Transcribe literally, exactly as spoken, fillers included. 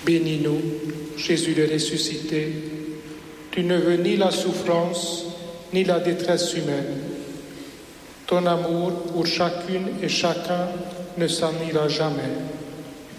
Bénis-nous, Jésus le ressuscité, tu ne veux ni la souffrance, ni la détresse humaine. Ton amour pour chacune et chacun ne s'annihilera jamais.